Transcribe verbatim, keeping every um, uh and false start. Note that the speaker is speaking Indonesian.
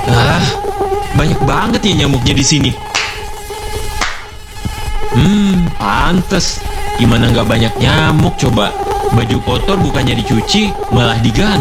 Ah, banyak banget ya nyamuknya di sini. Hmm, pantes. Gimana nggak banyak nyamuk coba? Baju kotor bukannya dicuci, malah diganti.